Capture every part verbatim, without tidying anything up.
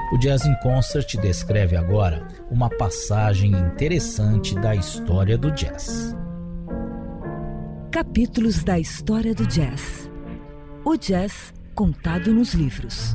O Jazz in Concert descreve agora uma passagem interessante da história do jazz. Capítulos da história do jazz. O jazz contado nos livros.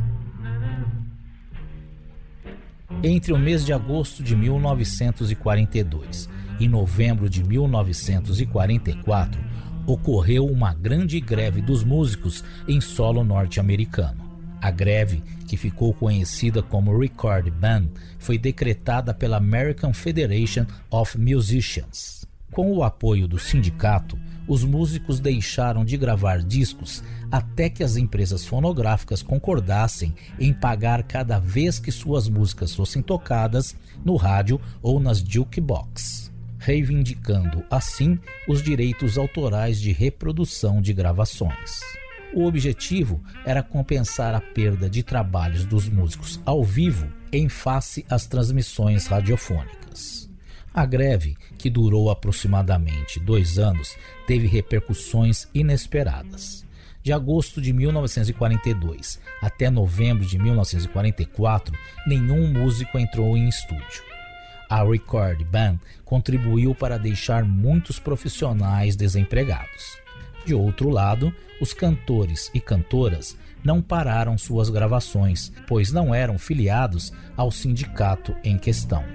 Entre o mês de agosto de mil novecentos e quarenta e dois e novembro de mil novecentos e quarenta e quatro, ocorreu uma grande greve dos músicos em solo norte-americano. A greve, que ficou conhecida como Record Ban, foi decretada pela American Federation of Musicians. Com o apoio do sindicato, os músicos deixaram de gravar discos até que as empresas fonográficas concordassem em pagar cada vez que suas músicas fossem tocadas no rádio ou nas jukebox, reivindicando assim os direitos autorais de reprodução de gravações. O objetivo era compensar a perda de trabalhos dos músicos ao vivo em face às transmissões radiofônicas. A greve, que durou aproximadamente dois anos, teve repercussões inesperadas. De agosto de mil novecentos e quarenta e dois até novembro de mil novecentos e quarenta e quatro, nenhum músico entrou em estúdio. A Record Ban contribuiu para deixar muitos profissionais desempregados. De outro lado, os cantores e cantoras não pararam suas gravações, pois não eram filiados ao sindicato em questão.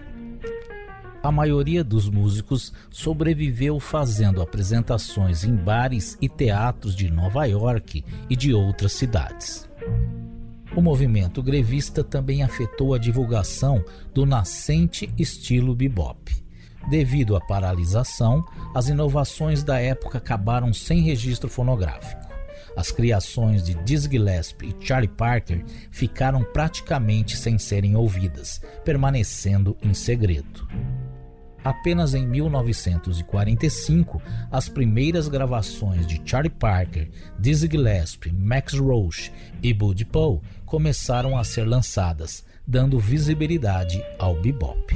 A maioria dos músicos sobreviveu fazendo apresentações em bares e teatros de Nova York e de outras cidades. O movimento grevista também afetou a divulgação do nascente estilo bebop. Devido à paralisação, as inovações da época acabaram sem registro fonográfico. As criações de Dizzy Gillespie e Charlie Parker ficaram praticamente sem serem ouvidas, permanecendo em segredo. Apenas em mil novecentos e quarenta e cinco, as primeiras gravações de Charlie Parker, Dizzy Gillespie, Max Roach e Bud Powell começaram a ser lançadas, dando visibilidade ao bebop.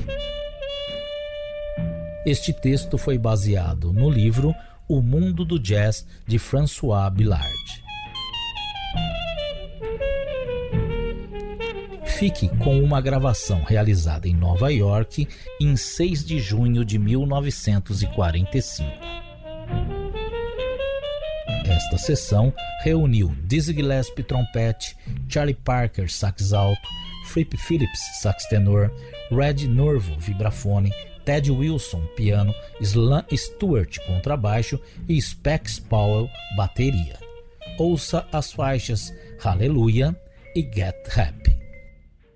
Este texto foi baseado no livro O Mundo do Jazz, de François Billard. Fique com uma gravação realizada em Nova York em seis de junho de mil novecentos e quarenta e cinco. Esta sessão reuniu Dizzy Gillespie trompete, Charlie Parker sax alto, Fripp Phillips sax tenor, Red Norvo vibrafone, Ted Wilson piano, Slam Stewart contrabaixo e Specs Powell bateria. Ouça as faixas Hallelujah e Get Happy.